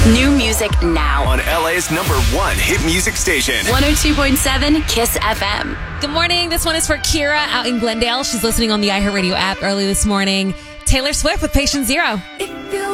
New music now. On LA's #1 hit music station. 102.7 Kiss FM. Good morning. This one is for Kira out in Glendale. She's listening on the iHeartRadio app early this morning. Taylor Swift with Patient Zero.